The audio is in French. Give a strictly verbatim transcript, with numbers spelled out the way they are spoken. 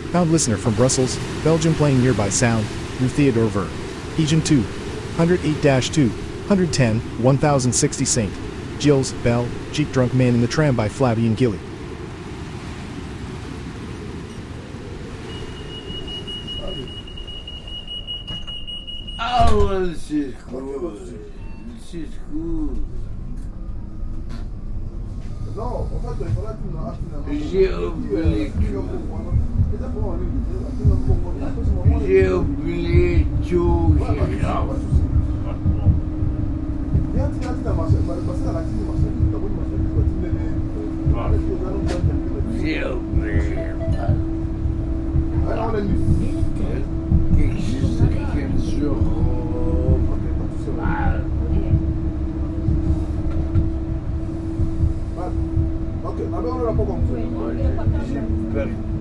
Found listener from Brussels, Belgium playing nearby sound, through Theodore Ver. Region two, one oh eight dash two, one ten, one thousand sixty Saint Gilles, Bell, Jeep Drunk Man in the Tram by Flabby and Gilly. Oh, this is cool. This is cool. J'ai oublié tout. J'ai oublié tout. J'ai oublié. Quelque chose de quinze euros. Ok, ma belle, on l'a pas compris. J'ai perdu.